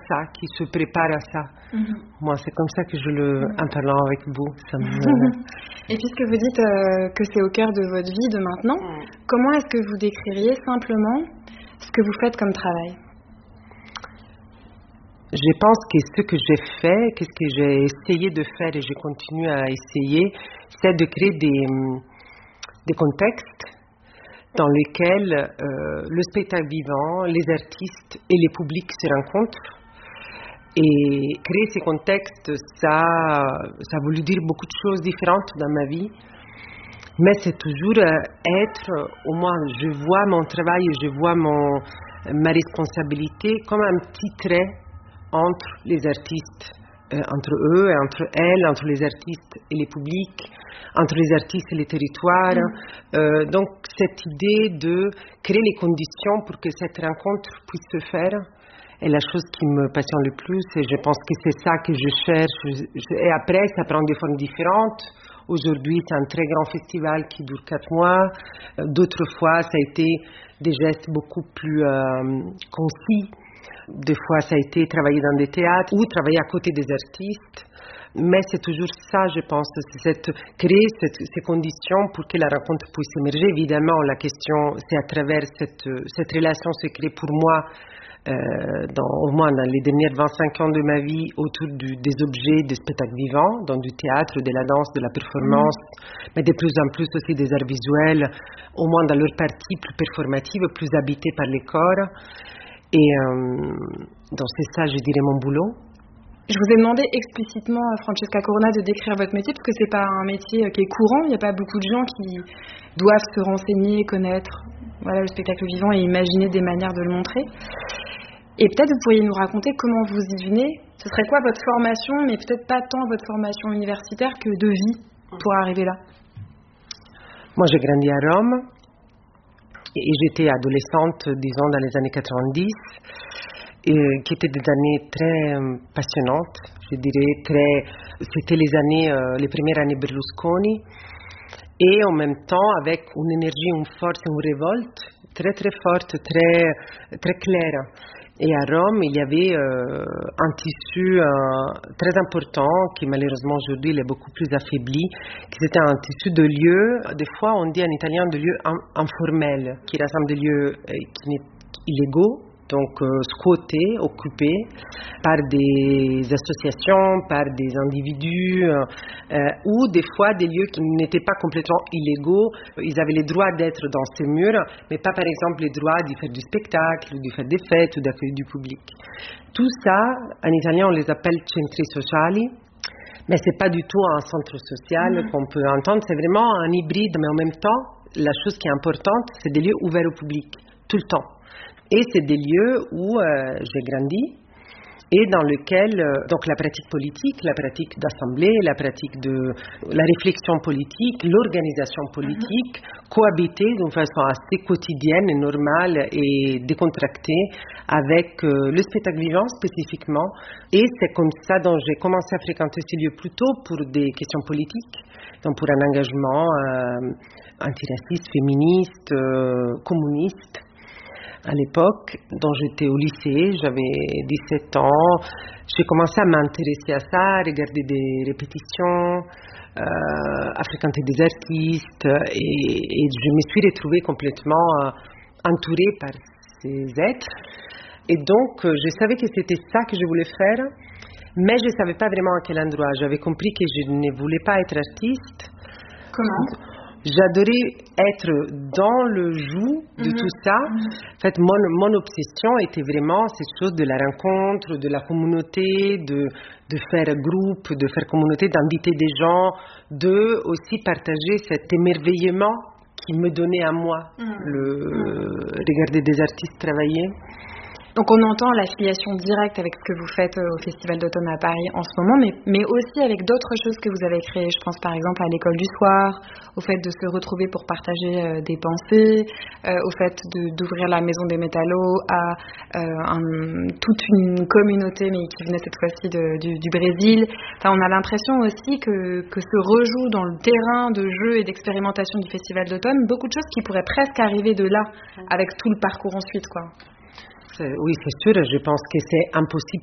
ça, qui se prépare à ça. Moi, c'est comme ça que en parlant avec vous, ça me... Et puisque vous dites que c'est au cœur de votre vie de maintenant, comment est-ce que vous décririez simplement ce que vous faites comme travail? Je pense que ce que j'ai fait, ce que j'ai essayé de faire et je continue à essayer, c'est de créer des contextes dans lesquels le spectacle vivant, les artistes et les publics se rencontrent. Et créer ces contextes, ça a voulu dire beaucoup de choses différentes dans ma vie. Mais c'est toujours au moins, je vois mon travail et je vois ma responsabilité comme un petit trait entre les artistes, entre eux et entre elles, entre les artistes et les publics, entre les artistes et les territoires. Donc cette idée de créer les conditions pour que cette rencontre puisse se faire est la chose qui me passionne le plus et je pense que c'est ça que je cherche. Et après, ça prend des formes différentes. Aujourd'hui, c'est un très grand festival qui dure 4 mois. D'autres fois, ça a été des gestes beaucoup plus concis. Des fois, ça a été travailler dans des théâtres ou travailler à côté des artistes. Mais c'est toujours ça, je pense, c'est créer ces conditions pour que la rencontre puisse émerger. Évidemment, la question, c'est à travers cette relation se crée pour moi, au moins dans les dernières 25 ans de ma vie, autour des objets, des spectacles vivants, donc du théâtre, de la danse, de la performance, mais de plus en plus aussi des arts visuels, au moins dans leur partie plus performative, plus habitée par les corps. Et donc c'est ça, je dirais, mon boulot. Je vous ai demandé explicitement, Francesca Corona, de décrire votre métier, parce que c'est pas un métier qui est courant. Il n'y a pas beaucoup de gens qui doivent se renseigner, connaître le spectacle vivant et imaginer des manières de le montrer. Et peut-être vous pourriez nous raconter comment vous y venez. Ce serait quoi votre formation, mais peut-être pas tant votre formation universitaire que de vie pour arriver là. Moi, j'ai grandi à Rome et j'étais adolescente, disons, dans les années 90. Qui étaient des années très passionnantes, je dirais, c'était les premières années Berlusconi, et en même temps avec une énergie, une force, une révolte très très forte, très, très claire. Et à Rome, il y avait un tissu très important, qui malheureusement aujourd'hui il est beaucoup plus affaibli, qui était un tissu de lieux, des fois on dit en italien de lieux informels, qui rassemblent des lieux qui sont illégaux, donc squattés, occupés par des associations, par des individus, ou des fois des lieux qui n'étaient pas complètement illégaux. Ils avaient le droit d'être dans ces murs, mais pas par exemple le droit d'y faire du spectacle, ou d'y faire des fêtes, ou d'accueillir du public. Tout ça, en italien on les appelle centri sociali, mais c'est pas du tout un centre social qu'on peut entendre, c'est vraiment un hybride, mais en même temps, la chose qui est importante, c'est des lieux ouverts au public, tout le temps. Et c'est des lieux où j'ai grandi et dans lesquels donc la pratique politique, la pratique d'assemblée, la pratique de la réflexion politique, l'organisation politique cohabitaient d'une façon assez quotidienne et normale et décontractée avec le spectacle vivant spécifiquement. Et c'est comme ça dont j'ai commencé à fréquenter ces lieux plutôt pour des questions politiques, donc pour un engagement antiraciste, féministe, communiste. À l'époque, dont j'étais au lycée, j'avais 17 ans, j'ai commencé à m'intéresser à ça, à regarder des répétitions, à fréquenter des artistes, et je me suis retrouvée complètement entourée par ces êtres. Et donc, je savais que c'était ça que je voulais faire, mais je ne savais pas vraiment à quel endroit. J'avais compris que je ne voulais pas être artiste. Comment ? J'adorais être dans le joug de tout ça. En fait, mon obsession était vraiment cette chose de la rencontre, de la communauté, de faire groupe, de faire communauté, d'inviter des gens, de aussi partager cet émerveillement qui me donnait à moi, regarder des artistes travailler. Donc on entend l'affiliation directe avec ce que vous faites au Festival d'automne à Paris en ce moment, mais aussi avec d'autres choses que vous avez créées. Je pense par exemple à l'école du soir, au fait de se retrouver pour partager des pensées, au fait d'ouvrir la maison des métallos à toute une communauté, mais qui venait cette fois-ci du Brésil. Enfin, on a l'impression aussi que se rejoue dans le terrain de jeu et d'expérimentation du Festival d'automne beaucoup de choses qui pourraient presque arriver de là, avec tout le parcours ensuite, quoi. Oui, c'est sûr, je pense que c'est impossible